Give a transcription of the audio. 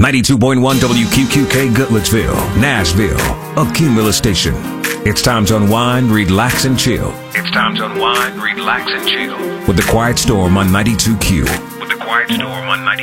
92.1 WQQK Goodlettsville, Nashville, a Cumulus station. It's time to unwind, relax, and chill. It's time to unwind, relax, and chill. With The Quiet Storm on 92Q.